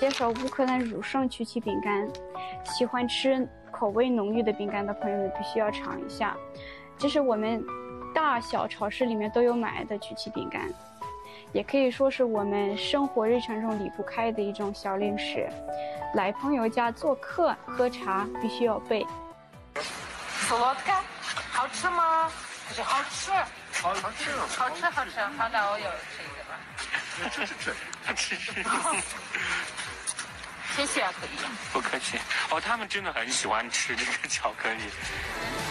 介绍乌克兰乳胜曲奇饼干。喜欢吃口味浓郁的饼干的朋友们必须要尝一下。这是我们大小超市里面都有买的曲奇饼干，也可以说是我们生活日常中离不开的一种小零食。来朋友家做客喝茶必须要备。 Солодка， 好吃吗？好吃，好吃，好吃，好吃。好，那我有吃一个吧。 吃。 谢谢啊，可以。 不客气。哦，他们真的很喜欢吃这个巧克力。